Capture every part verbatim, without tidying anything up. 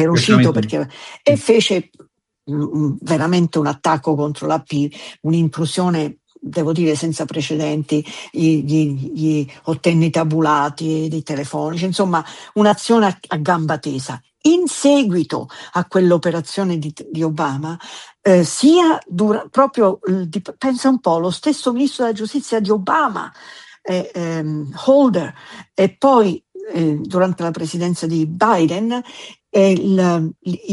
ferocito perché, e fece mh, veramente un attacco contro l'A P, un'intrusione, devo dire, senza precedenti. Gli, gli, gli ottenne i tabulati dei telefonici, insomma un'azione a, a gamba tesa. In seguito a quell'operazione di, di Obama, eh, sia dura, proprio, di, pensa un po', lo stesso ministro della giustizia di Obama, eh, ehm, Holder, e poi eh, durante la presidenza di Biden, eh, la,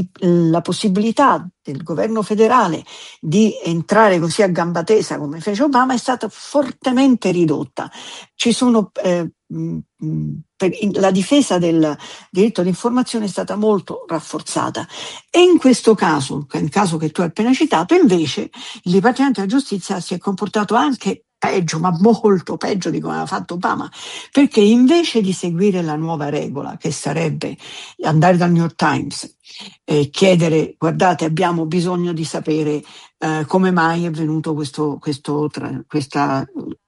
la possibilità del governo federale di entrare così a gamba tesa come fece Obama è stata fortemente ridotta. Ci sono eh, mh, per, in, la difesa del diritto di informazione è stata molto rafforzata, e in questo caso, nel caso che tu hai appena citato, invece il Dipartimento della Giustizia si è comportato anche peggio, ma molto peggio di come aveva fatto Obama, perché invece di seguire la nuova regola, che sarebbe andare dal New York Times e chiedere: guardate, abbiamo bisogno di sapere eh, come mai è venuto questo, questo tra, questa,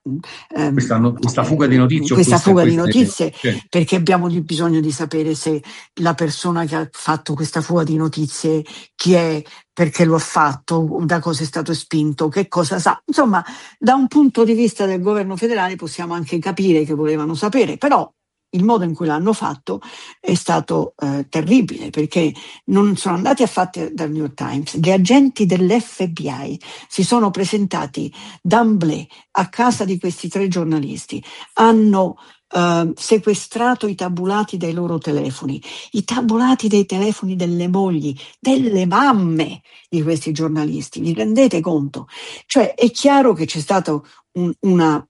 ehm, questa, no, questa fuga di notizie, questa questa, fuga questa, di notizie cioè. perché abbiamo bisogno di sapere se la persona che ha fatto questa fuga di notizie chi è, perché lo ha fatto, da cosa è stato spinto, che cosa sa. Insomma, da un punto di vista del governo federale possiamo anche capire che volevano sapere, però il modo in cui l'hanno fatto è stato eh, terribile, perché non sono andati affatti dal New York Times. Gli agenti dell'F B I si sono presentati d'emblée a casa di questi tre giornalisti, hanno Uh, sequestrato i tabulati dei loro telefoni, i tabulati dei telefoni delle mogli, delle mamme di questi giornalisti. Vi rendete conto? Cioè, è chiaro che c'è stato un, una,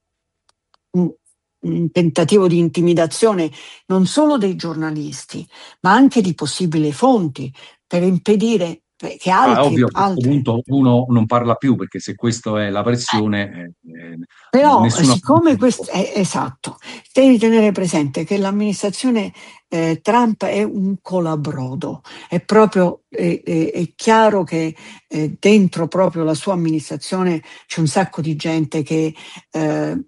un, un tentativo di intimidazione non solo dei giornalisti, ma anche di possibili fonti, per impedire che altri, ah, ovvio, a questo altri. punto uno non parla più, perché se questa è la pressione, eh, Però nessuna. siccome questo è esatto, devi tenere presente che l'amministrazione eh, Trump è un colabrodo, è proprio è, è, è chiaro che eh, dentro proprio la sua amministrazione c'è un sacco di gente che eh,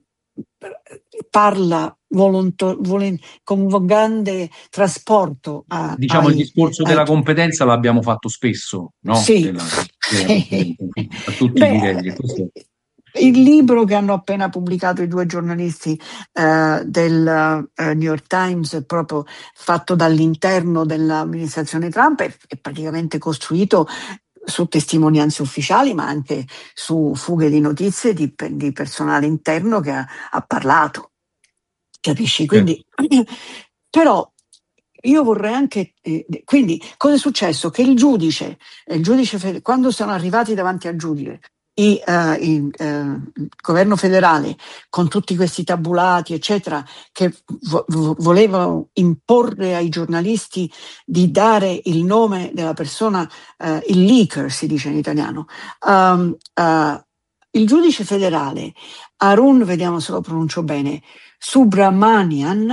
parla volonto, volen, con un grande trasporto a, Diciamo, il ai, discorso ai della competenza l'abbiamo fatto spesso, no? sì, Della, della sì. a tutti i Beh, livelli. Questo... il libro che hanno appena pubblicato i due giornalisti eh, del eh, New York Times, è proprio fatto dall'interno dell'amministrazione Trump, è, è praticamente costruito su testimonianze ufficiali, ma anche su fughe di notizie di, di personale interno che ha, ha parlato. Capisci? Quindi, certo. però io vorrei anche, eh, quindi cosa è successo? Che il giudice, il giudice quando sono arrivati davanti al giudice, i, uh, il, uh, il governo federale con tutti questi tabulati eccetera che vo- volevano imporre ai giornalisti di dare il nome della persona, uh, il leaker si dice in italiano, um, uh, il giudice federale Arun, vediamo se lo pronuncio bene, Subramanian,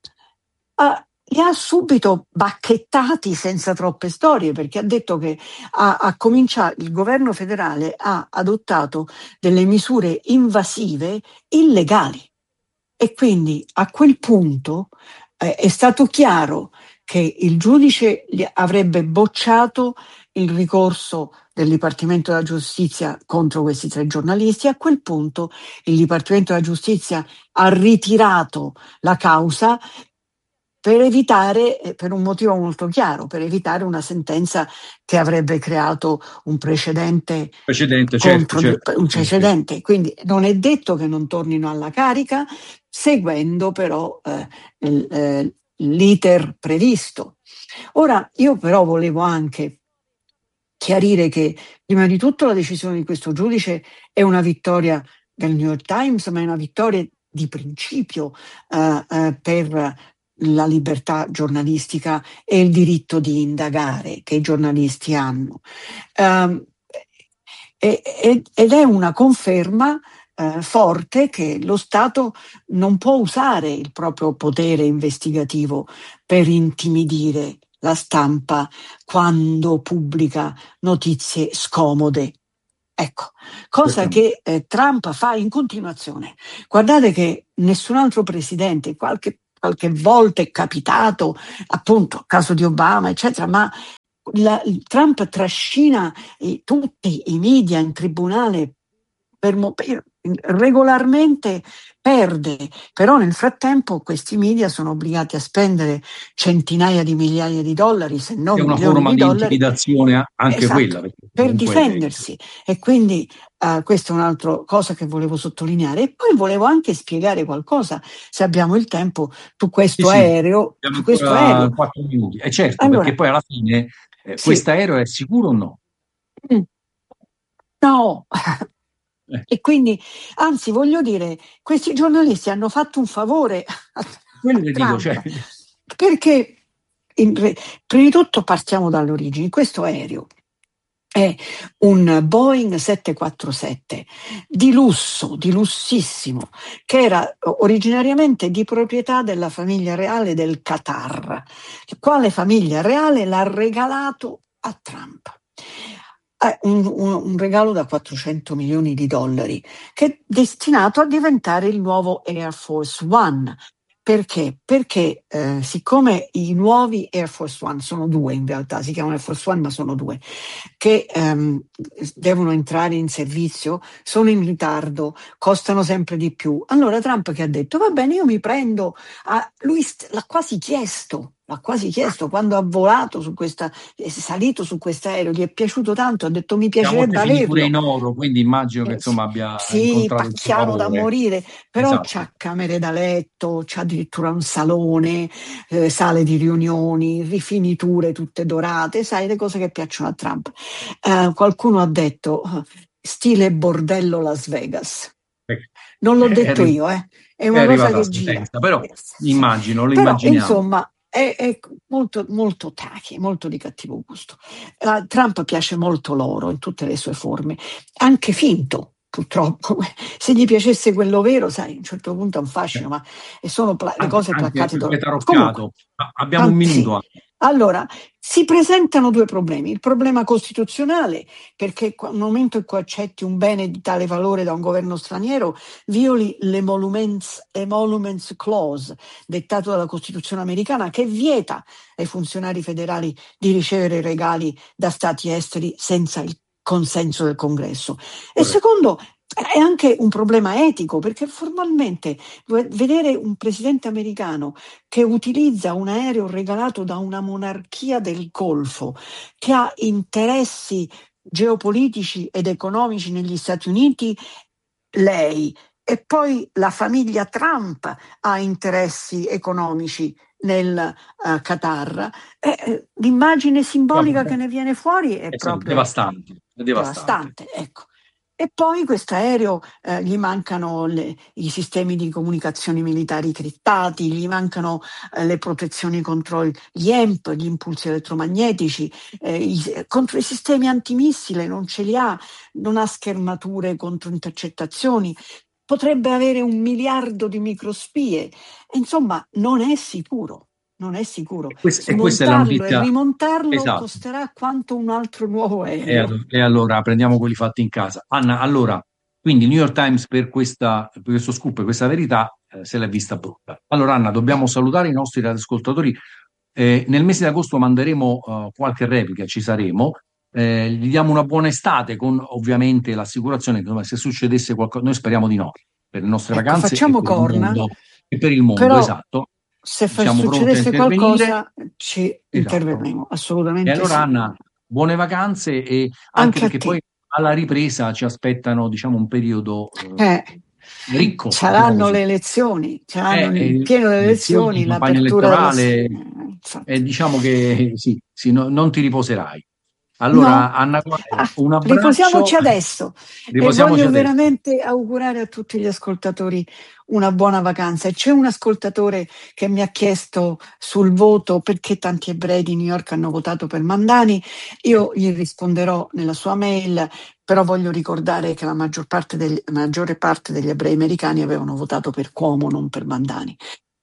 uh, li ha subito bacchettati senza troppe storie, perché ha detto che ha, ha cominciato, il governo federale ha adottato delle misure invasive illegali, e quindi a quel punto eh, è stato chiaro che il giudice gli avrebbe bocciato il ricorso del Dipartimento della Giustizia contro questi tre giornalisti. A quel punto il Dipartimento della Giustizia ha ritirato la causa per evitare, per un motivo molto chiaro, per evitare una sentenza che avrebbe creato un precedente, precedente, certo, contro certo, un certo. precedente. Quindi non è detto che non tornino alla carica, seguendo però eh, il, eh, l'iter previsto. Ora, io però volevo anche chiarire che prima di tutto la decisione di questo giudice è una vittoria del New York Times, ma è una vittoria di principio eh, eh, per la libertà giornalistica e il diritto di indagare che i giornalisti hanno. Um, ed è una conferma eh, forte che lo Stato non può usare il proprio potere investigativo per intimidire la stampa quando pubblica notizie scomode. Ecco, cosa che eh, Trump fa in continuazione. Guardate che nessun altro presidente, qualche, qualche volta è capitato, appunto, caso di Obama, eccetera, ma la, Trump trascina i, tutti i media in tribunale per, per, regolarmente perde, però nel frattempo questi media sono obbligati a spendere centinaia di migliaia di dollari, se È non una milioni forma di di dollari, intimidazione anche quella, esatto, perché per comunque difendersi. E quindi uh, questa è un'altra cosa che volevo sottolineare. E poi volevo anche spiegare qualcosa, se abbiamo il tempo, su sì, questo sì, aereo, abbiamo su questo ancora aereo. quattro minuti. E certo, perché Allora, poi alla fine eh, sì, quest'aereo è sicuro o no? mm, no. Eh, E quindi, anzi, voglio dire, questi giornalisti hanno fatto un favore a, quello a che dico, cioè, Trump, perché in, prima di tutto partiamo dalle origini. Questo aereo è un Boeing sette quattro sette di lusso, di lussissimo, che era originariamente di proprietà della famiglia reale del Qatar, quale famiglia reale l'ha regalato a Trump. È un, un, un regalo da quattrocento milioni di dollari, che è destinato a diventare il nuovo Air Force One. Perché? Perché eh, siccome i nuovi Air Force One sono due in realtà, si chiamano Air Force One ma sono due, che ehm, devono entrare in servizio, sono in ritardo, costano sempre di più. Allora Trump che ha detto, va bene, io mi prendo, a... lui st- l'ha quasi chiesto, l'ha quasi chiesto quando ha volato su questa, è salito su quest'aereo, gli è piaciuto tanto, ha detto mi che a volte piacerebbe finì pure averlo. in oro, quindi immagino che Eh, insomma abbia sì, incontrato il suo pacchiano da favore. morire, però Esatto. c'ha camere da letto, c'ha addirittura un salone, eh, sale di riunioni, rifiniture tutte dorate, sai, le cose che piacciono a Trump. Eh, qualcuno ha detto eh, stile bordello Las Vegas. Non l'ho È, detto arri- io, eh. È è una cosa arrivata a che gira. sentenza, però Eh, sì. immagino, lo Però, immaginiamo. insomma, è, è molto, molto tachi, molto di cattivo gusto. A Trump piace molto l'oro in tutte le sue forme, anche finto. Purtroppo, se gli piacesse quello vero, sai, a un certo punto è un fascino, ma sono pla- le Anche, cose anche placcate perché d'oro. Comunque, taroccato. Ah, abbiamo un an- minuto. sì. Anche. Allora, si presentano due problemi. Il problema costituzionale, perché nel momento in cui accetti un bene di tale valore da un governo straniero, violi l'emoluments emoluments clause, dettato dalla Costituzione americana, che vieta ai funzionari federali di ricevere regali da stati esteri senza il consenso del Congresso. E Corretto. secondo, è anche un problema etico, perché formalmente vedere un presidente americano che utilizza un aereo regalato da una monarchia del Golfo, che ha interessi geopolitici ed economici negli Stati Uniti, lei, e poi la famiglia Trump ha interessi economici nel uh, Qatar, eh, l'immagine simbolica che ne viene fuori è Eh sì, proprio devastante, è devastante. devastante, ecco. E poi questo aereo eh, gli mancano le, i sistemi di comunicazioni militari criptati, gli mancano eh, le protezioni contro gli E M P, gli impulsi elettromagnetici, eh, i, contro i sistemi antimissile non ce li ha, non ha schermature contro intercettazioni, potrebbe avere un miliardo di microspie. Insomma, non è sicuro. Non è sicuro. E questa, e questa è la Smontarlo e notizia. rimontarlo Esatto. costerà quanto un altro nuovo E, aereo. allo- e allora prendiamo quelli fatti in casa. Anna, allora, quindi il New York Times per, questa, per questo scoop, questa verità, eh, se l'è vista brutta. Allora, Anna, dobbiamo salutare i nostri radioascoltatori. Eh, nel mese di agosto manderemo eh, qualche replica, ci saremo. Eh, gli diamo una buona estate con ovviamente l'assicurazione che insomma, se succedesse qualcosa, noi speriamo di no, per le nostre Ecco, vacanze e facciamo per il corna, mondo, e per il mondo, però esatto. se fa- Siamo pronti a succedesse intervenire. qualcosa ci Esatto. interverremo, E assolutamente allora, sì. Anna, buone vacanze e anche Anche a perché poi te. alla ripresa ci aspettano, diciamo, un periodo Eh, eh, ricco, diciamo saranno le così. elezioni, saranno Eh, il eh, pieno delle elezioni, elezioni, campagna l'apertura della... elettorale, eh, e infatti. diciamo che sì, sì, no- non ti riposerai. Allora, No, Anna, ah, un riposiamoci abbraccio, adesso e riposiamoci voglio adesso. veramente augurare a tutti gli ascoltatori una buona vacanza. E c'è un ascoltatore che mi ha chiesto sul voto perché tanti ebrei di New York hanno votato per Mandani. Io gli risponderò nella sua mail, però voglio ricordare che la maggior parte degli, la maggiore parte degli ebrei americani avevano votato per Cuomo, non per Mandani.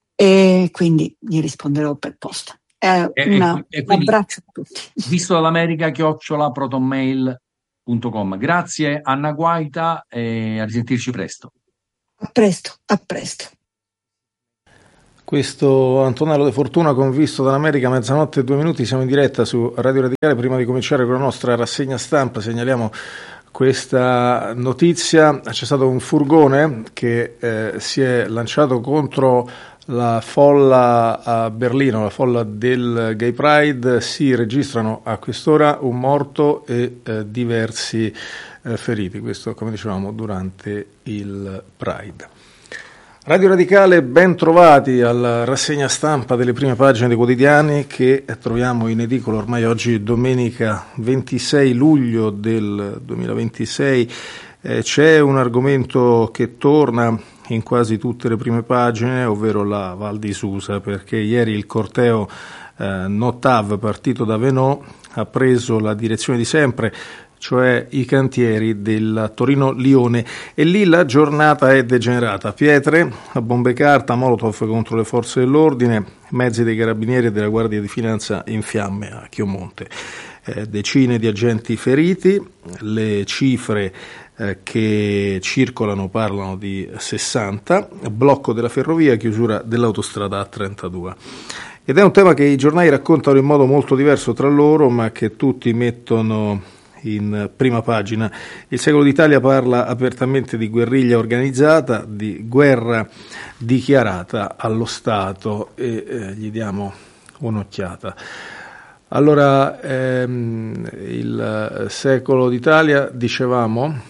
E quindi gli risponderò per posta. Eh, E, e una- qui- e un quindi, abbraccio a tutti. visto dall'America, chiocciola protonmail punto com. Grazie, Anna Guaita, e a risentirci presto. A presto, a presto. Questo Antonello De Fortuna con Visto dall'America, mezzanotte e due minuti, siamo in diretta su Radio Radicale. Prima di cominciare con la nostra rassegna stampa segnaliamo questa notizia: c'è stato un furgone che eh, si è lanciato contro la folla a Berlino, la folla del Gay Pride. Si registrano a quest'ora un morto e eh, diversi eh, feriti, questo come dicevamo durante il Pride. Radio Radicale, ben trovati alla rassegna stampa delle prime pagine dei quotidiani che troviamo in edicola ormai oggi domenica ventisei luglio del duemilaventisei. Eh, c'è un argomento che torna in quasi tutte le prime pagine, ovvero la Val di Susa, perché ieri il corteo eh, Notav partito da Venò ha preso la direzione di sempre, cioè i cantieri del Torino-Lione, e lì la giornata è degenerata. Pietre, bombe carta, molotov contro le forze dell'ordine, mezzi dei carabinieri e della Guardia di Finanza in fiamme a Chiomonte, eh, decine di agenti feriti, le cifre eh, che circolano parlano di sessanta, blocco della ferrovia, chiusura dell'autostrada A trentadue. Ed è un tema che i giornali raccontano in modo molto diverso tra loro, ma che tutti mettono in prima pagina. Il Secolo d'Italia parla apertamente di guerriglia organizzata, di guerra dichiarata allo Stato, e eh, gli diamo un'occhiata. Allora, ehm, il Secolo d'Italia, dicevamo,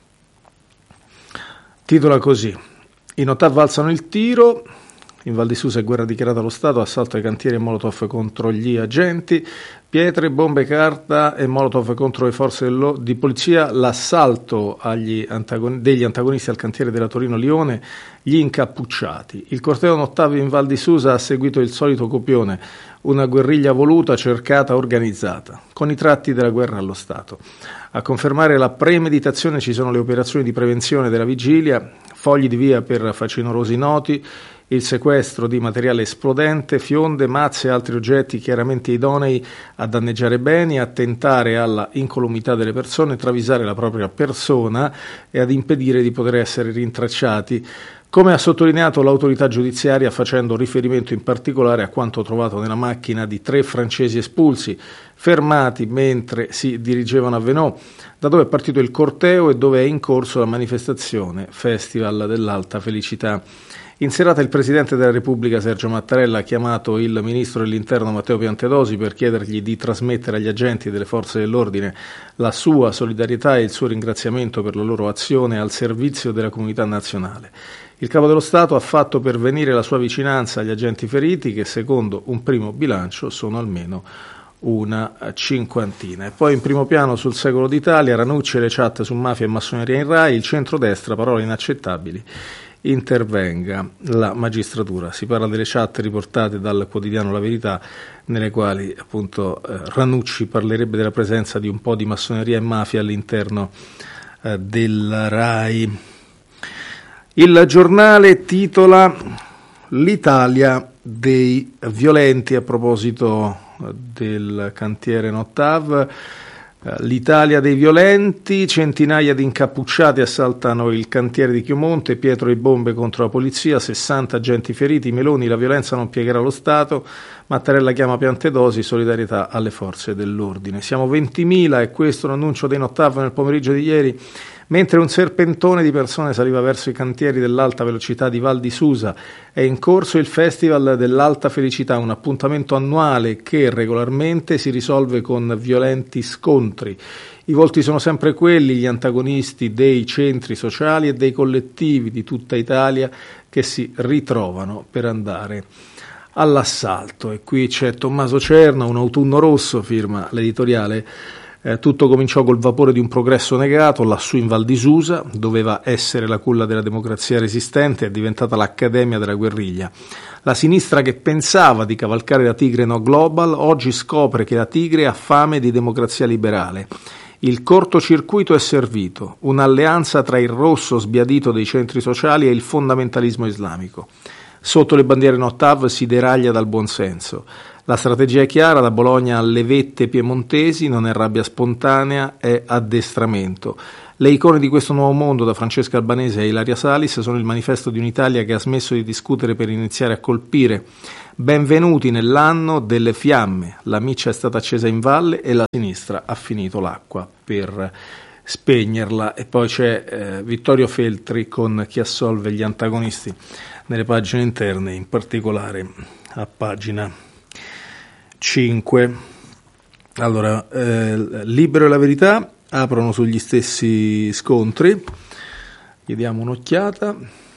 titola così: i Notav alzano il tiro. In Val di Susa è guerra dichiarata allo Stato, assalto ai cantieri e molotov contro gli agenti, pietre, bombe, carta e molotov contro le forze di polizia, l'assalto agli antagoni- degli antagonisti al cantiere della Torino-Lione, gli incappucciati. Il corteo Notav in Val di Susa ha seguito il solito copione, una guerriglia voluta, cercata, organizzata, con i tratti della guerra allo Stato. A confermare la premeditazione ci sono le operazioni di prevenzione della vigilia, fogli di via per facinorosi noti, il sequestro di materiale esplodente, fionde, mazze e altri oggetti chiaramente idonei a danneggiare beni, a tentare alla incolumità delle persone, travisare la propria persona e ad impedire di poter essere rintracciati, come ha sottolineato l'autorità giudiziaria facendo riferimento in particolare a quanto trovato nella macchina di tre francesi espulsi, fermati mentre si dirigevano a Venò, da dove è partito il corteo e dove è in corso la manifestazione Festival dell'Alta Felicità. In serata il Presidente della Repubblica Sergio Mattarella ha chiamato il Ministro dell'Interno Matteo Piantedosi per chiedergli di trasmettere agli agenti delle forze dell'ordine la sua solidarietà e il suo ringraziamento per la loro azione al servizio della comunità nazionale. Il Capo dello Stato ha fatto pervenire la sua vicinanza agli agenti feriti, che secondo un primo bilancio sono almeno una cinquantina. E poi in primo piano sul Secolo d'Italia, Ranucci e le chat su mafia e massoneria in Rai, il centrodestra, parole inaccettabili, intervenga la magistratura. Si parla delle chat riportate dal quotidiano La Verità, nelle quali appunto eh, Ranucci parlerebbe della presenza di un po' di massoneria e mafia all'interno eh, della Rai. Il Giornale titola l'Italia dei violenti, a proposito del cantiere Notav. L'Italia dei violenti, centinaia di incappucciati assaltano il cantiere di Chiomonte, Pietro e bombe contro la polizia, sessanta agenti feriti, Meloni, la violenza non piegherà lo Stato, Mattarella chiama Piantedosi, solidarietà alle forze dell'ordine. Siamo ventimila e questo l'annuncio dei Notav nel pomeriggio di ieri, mentre un serpentone di persone saliva verso i cantieri dell'alta velocità di Val di Susa. È in corso il Festival dell'Alta Felicità, un appuntamento annuale che regolarmente si risolve con violenti scontri. I volti sono sempre quelli, gli antagonisti dei centri sociali e dei collettivi di tutta Italia che si ritrovano per andare all'assalto. E qui c'è Tommaso Cerna, Un autunno rosso, firma l'editoriale. Eh, tutto cominciò col vapore di un progresso negato, lassù in Val di Susa, doveva essere la culla della democrazia resistente, è diventata l'accademia della guerriglia. La sinistra che pensava di cavalcare la tigre no global, oggi scopre che la tigre ha fame di democrazia liberale. Il cortocircuito è servito, un'alleanza tra il rosso sbiadito dei centri sociali e il fondamentalismo islamico. Sotto le bandiere Notav si deraglia dal buonsenso. La strategia è chiara, da Bologna alle vette piemontesi, non è rabbia spontanea, è addestramento. Le icone di questo nuovo mondo, da Francesca Albanese a Ilaria Salis, sono il manifesto di un'Italia che ha smesso di discutere per iniziare a colpire. Benvenuti nell'anno delle fiamme, la miccia è stata accesa in valle e la sinistra ha finito l'acqua per spegnerla. E poi c'è eh, Vittorio Feltri con chi assolve gli antagonisti nelle pagine interne, in particolare a pagina cinque. Allora, eh, Libero e la Verità aprono sugli stessi scontri, gli diamo un'occhiata.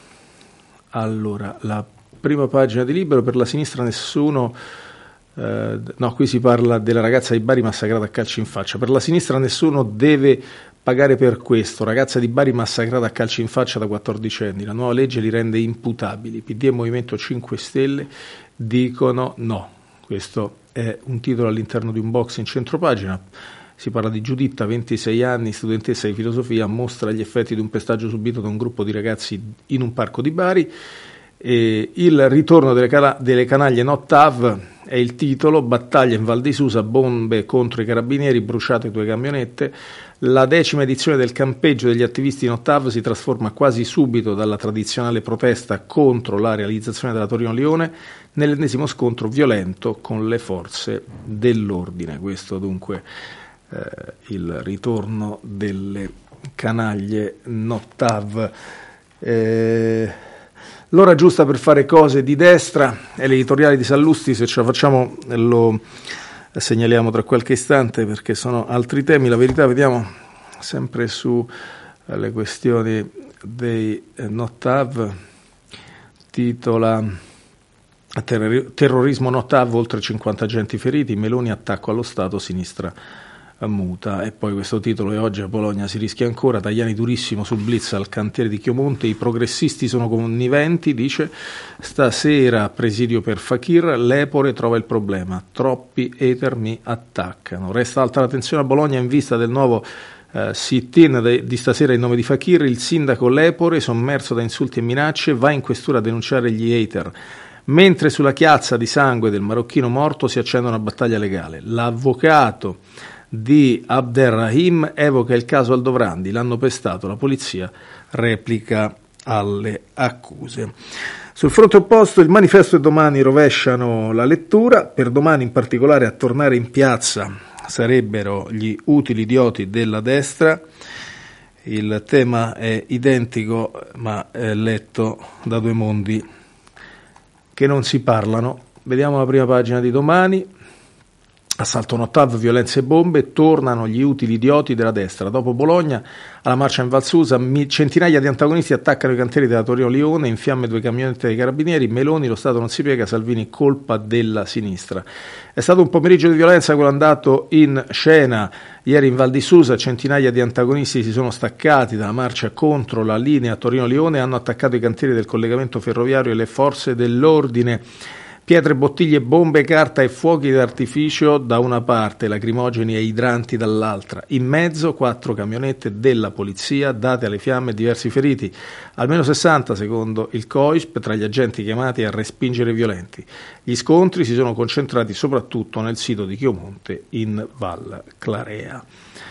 Allora, la prima pagina di Libero: per la sinistra nessuno, eh, no, qui si parla della ragazza di Bari massacrata a calci in faccia. Per la sinistra nessuno deve pagare per questo, ragazza di Bari massacrata a calci in faccia da quattordicenni, la nuova legge li rende imputabili. P D e Movimento cinque Stelle dicono no. Questo è un titolo all'interno di un box in centropagina. Si parla di Giuditta, ventisei anni, studentessa di filosofia, mostra gli effetti di un pestaggio subito da un gruppo di ragazzi in un parco di Bari. E il ritorno delle, cala- delle canaglie No TAV è il titolo. Battaglia in Val di Susa, bombe contro i carabinieri, bruciate due camionette. La decima edizione del campeggio degli attivisti No TAV si trasforma quasi subito dalla tradizionale protesta contro la realizzazione della Torino-Lione nell'ennesimo scontro violento con le forze dell'ordine. Questo dunque eh, il ritorno delle canaglie No TAV. Eh, l'ora giusta per fare cose di destra è l'editoriale di Sallusti. Se ce la facciamo lo segnaliamo tra qualche istante perché sono altri temi. La Verità, vediamo sempre su eh, le questioni dei eh, No TAV, titola terror- terrorismo No TAV, oltre cinquanta agenti feriti, Meloni attacco allo Stato, sinistra muta. E poi questo titolo è: oggi a Bologna si rischia ancora, Tajani durissimo sul blitz al cantiere di Chiomonte, i progressisti sono conniventi, dice, stasera presidio per Fakir, l'Epore trova il problema, troppi hater mi attaccano. Resta alta la tensione a Bologna in vista del nuovo uh, sit-in de- di stasera in nome di Fakir. Il sindaco L'Epore, sommerso da insulti e minacce, va in questura a denunciare gli hater. Mentre sulla chiazza di sangue del marocchino morto si accende una battaglia legale. L'avvocato di Abderrahim evoca il caso Aldovrandi, l'hanno pestato, la polizia replica alle accuse. Sul fronte opposto il Manifesto e Domani rovesciano la lettura. Per Domani in particolare a tornare in piazza sarebbero gli utili idioti della destra. Il tema è identico ma è letto da due mondi che non si parlano. Vediamo la prima pagina di Domani. Assalto No TAV, violenze e bombe, tornano gli utili idioti della destra. Dopo Bologna, alla marcia in Val Susa, centinaia di antagonisti attaccano i cantieri della Torino-Lione, in fiamme due camionette dei carabinieri, Meloni, lo Stato non si piega, Salvini, colpa della sinistra. È stato un pomeriggio di violenza quello andato in scena ieri in Val di Susa. Centinaia di antagonisti si sono staccati dalla marcia contro la linea Torino-Lione e hanno attaccato i cantieri del collegamento ferroviario e le forze dell'ordine. Pietre, bottiglie, bombe, carta e fuochi d'artificio da una parte, lacrimogeni e idranti dall'altra. In mezzo quattro camionette della polizia date alle fiamme e diversi feriti. Almeno sessanta secondo il COISP tra gli agenti chiamati a respingere i violenti. Gli scontri si sono concentrati soprattutto nel sito di Chiomonte in Val Clarea.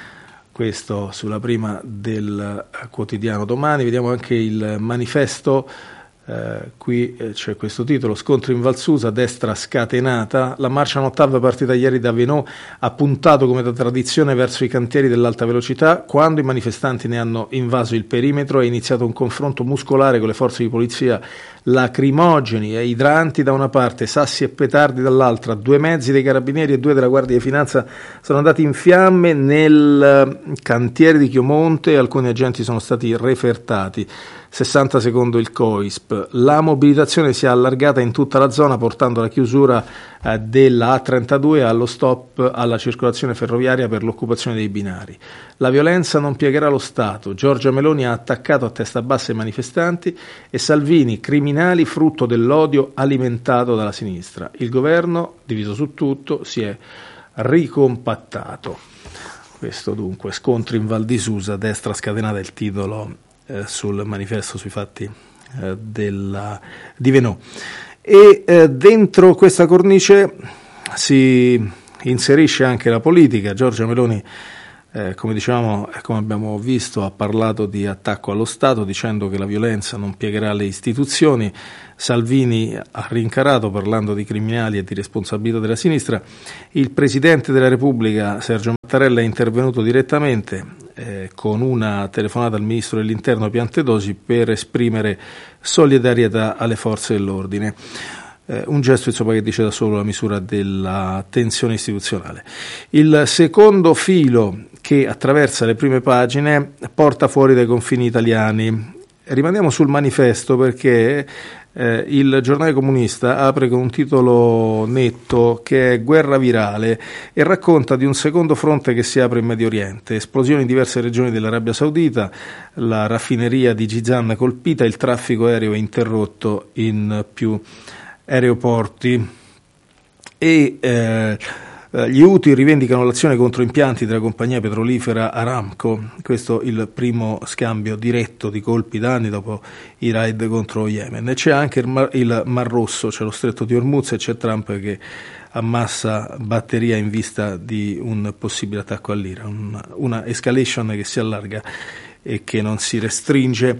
Questo sulla prima del quotidiano Domani. Vediamo anche il Manifesto. Uh, qui eh, c'è questo titolo: scontro in Val Susa, destra scatenata. La marcia No TAV partita ieri da Venò ha puntato come da tradizione verso i cantieri dell'alta velocità. Quando i manifestanti ne hanno invaso il perimetro è iniziato un confronto muscolare con le forze di polizia, lacrimogeni e idranti da una parte, sassi e petardi dall'altra. Due mezzi dei carabinieri e due della Guardia di Finanza sono andati in fiamme nel cantiere di Chiomonte e alcuni agenti sono stati refertati. sessanta secondo il COISP. La mobilitazione si è allargata in tutta la zona portando alla chiusura eh, della A trentadue e allo stop alla circolazione ferroviaria per l'occupazione dei binari. La violenza non piegherà lo Stato. Giorgia Meloni ha attaccato a testa bassa i manifestanti e Salvini, criminali frutto dell'odio alimentato dalla sinistra. Il governo, diviso su tutto, si è ricompattato. Questo dunque, scontri in Val di Susa, destra scatenata, il titolo Eh, sul manifesto sui fatti eh, della, di Venò. E eh, dentro questa cornice si inserisce anche la politica. Giorgia Meloni, eh, come dicevamo e come abbiamo visto, ha parlato di attacco allo Stato dicendo che la violenza non piegherà le istituzioni. Salvini ha rincarato parlando di criminali e di responsabilità della sinistra. Il Presidente della Repubblica Sergio Mattarella è intervenuto direttamente eh, con una telefonata al Ministro dell'Interno Piantedosi per esprimere solidarietà alle forze dell'ordine. Eh, un gesto insomma che dice da solo la misura della tensione istituzionale. Il secondo filo che attraversa le prime pagine porta fuori dai confini italiani. Rimaniamo sul Manifesto perché eh, il giornale comunista apre con un titolo netto che è Guerra virale e racconta di un secondo fronte che si apre in Medio Oriente. Esplosioni in diverse regioni dell'Arabia Saudita, la raffineria di Jizan colpita, il traffico aereo è interrotto in più aeroporti e eh, gli Houthi rivendicano l'azione contro impianti della compagnia petrolifera Aramco. Questo è il primo scambio diretto di colpi danni dopo i raid contro lo Yemen. E c'è anche il Mar, il Mar Rosso, c'è lo stretto di Hormuz e c'è Trump che ammassa batteria in vista di un possibile attacco all'Iran, una, una escalation che si allarga e che non si restringe.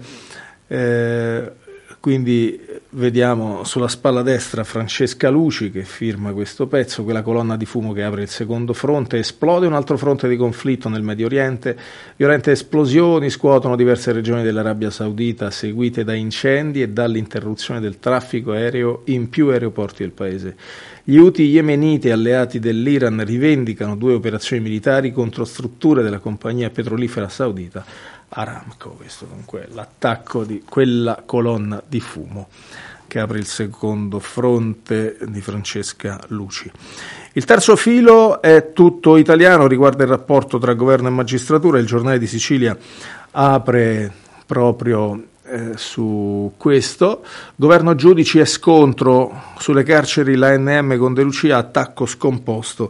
Eh, Quindi vediamo sulla spalla destra Francesca Luci che firma questo pezzo, quella colonna di fumo che apre il secondo fronte. Esplode un altro fronte di conflitto nel Medio Oriente, violente esplosioni scuotono diverse regioni dell'Arabia Saudita seguite da incendi e dall'interruzione del traffico aereo in più aeroporti del paese. Gli Houthi yemeniti alleati dell'Iran rivendicano due operazioni militari contro strutture della compagnia petrolifera saudita Aramco. Questo dunque l'attacco di quella colonna di fumo che apre il secondo fronte di Francesca Luci. Il terzo filo è tutto italiano, riguarda il rapporto tra governo e magistratura. Il Giornale di Sicilia apre proprio eh, su questo. Governo, giudici e scontro sulle carceri, l'A N M con De Lucia, attacco scomposto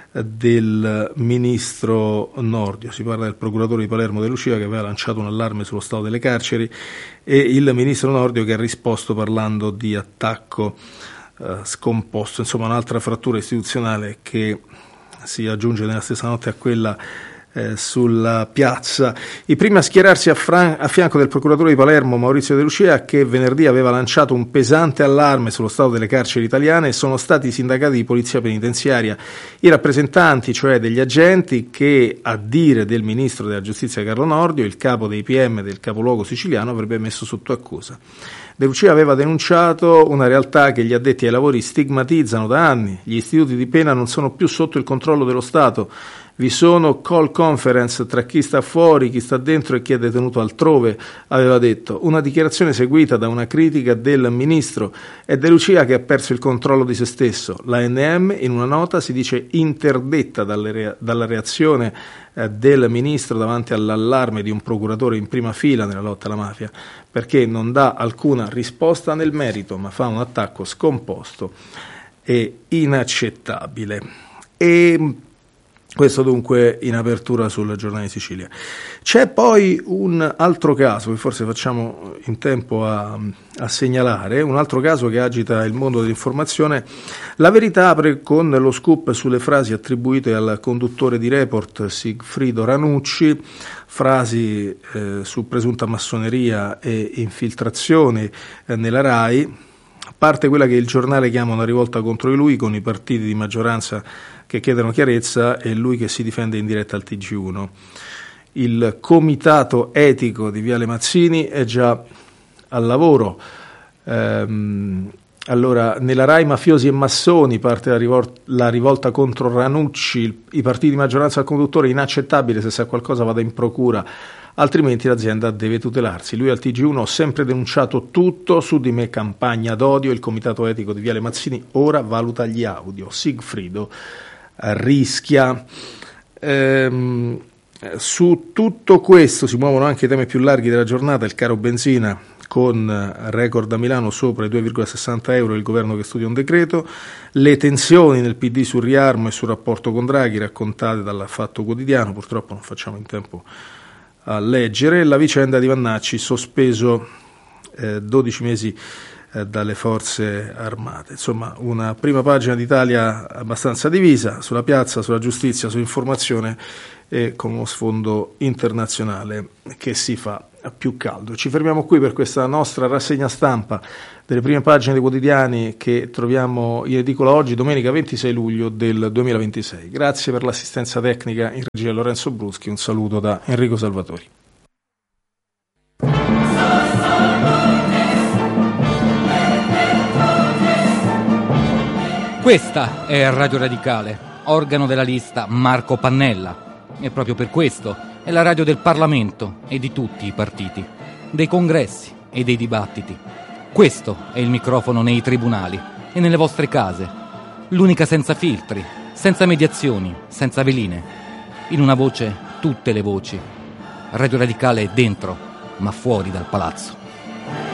del ministro Nordio. Si parla del procuratore di Palermo De Lucia che aveva lanciato un allarme sullo stato delle carceri e il ministro Nordio che ha risposto parlando di attacco eh, scomposto, insomma un'altra frattura istituzionale che si aggiunge nella stessa notte a quella eh, sulla piazza. I primi a schierarsi a, fran- a fianco del procuratore di Palermo Maurizio De Lucia, che venerdì aveva lanciato un pesante allarme sullo stato delle carceri italiane, sono stati i sindacati di polizia penitenziaria, i rappresentanti cioè degli agenti che, a dire del ministro della giustizia Carlo Nordio, il capo dei P M del capoluogo siciliano, avrebbe messo sotto accusa. De Lucia aveva denunciato una realtà che gli addetti ai lavori stigmatizzano da anni: gli istituti di pena non sono più sotto il controllo dello Stato, vi sono call conference tra chi sta fuori, chi sta dentro e chi è detenuto altrove, aveva detto. Una dichiarazione seguita da una critica del ministro. È De Lucia che ha perso il controllo di se stesso. L'A N M in una nota si dice interdetta dalle rea- dalla reazione eh, del ministro davanti all'allarme di un procuratore in prima fila nella lotta alla mafia, perché non dà alcuna risposta nel merito, ma fa un attacco scomposto e inaccettabile. E questo dunque in apertura sul Giornale di Sicilia. C'è poi un altro caso che forse facciamo in tempo a, a segnalare, un altro caso che agita il mondo dell'informazione. La Verità apre con lo scoop sulle frasi attribuite al conduttore di Report Sigfrido Ranucci, frasi eh, su presunta massoneria e infiltrazioni eh, nella RAI. Parte quella che il giornale chiama una rivolta contro di lui, con i partiti di maggioranza che chiedono chiarezza e lui che si difende in diretta al T G uno. Il comitato etico di Viale Mazzini è già al lavoro. Ehm, allora, nella RAI mafiosi e massoni parte la, rivol- la rivolta contro Ranucci, i partiti di maggioranza al conduttore, inaccettabile, se sa qualcosa vada in procura, altrimenti l'azienda deve tutelarsi. Lui al T G uno: ho sempre denunciato tutto, su di me campagna d'odio, il comitato etico di Viale Mazzini ora valuta gli audio. Sigfrido rischia. Ehm, su tutto questo si muovono anche i temi più larghi della giornata: il caro benzina con record a Milano sopra i due virgola sessanta euro, il governo che studia un decreto, le tensioni nel P D sul riarmo e sul rapporto con Draghi raccontate dal Fatto Quotidiano, purtroppo non facciamo in tempo a leggere, la vicenda di Vannacci, sospeso eh, dodici mesi eh, dalle forze armate. Insomma, una prima pagina d'Italia abbastanza divisa sulla piazza, sulla giustizia, sull'informazione e con uno sfondo internazionale che si fa più caldo. Ci fermiamo qui per questa nostra rassegna stampa delle prime pagine dei quotidiani che troviamo in edicola oggi, domenica ventisei luglio del duemilaventisei. Grazie per l'assistenza tecnica in regia Lorenzo Bruschi, un saluto da Enrico Salvatori. Questa è Radio Radicale, organo della lista Marco Pannella, e proprio per questo è la radio del Parlamento e di tutti i partiti, dei congressi e dei dibattiti. Questo è il microfono nei tribunali e nelle vostre case, l'unica senza filtri, senza mediazioni, senza veline. In una voce, tutte le voci. Radio Radicale è dentro, ma fuori dal palazzo.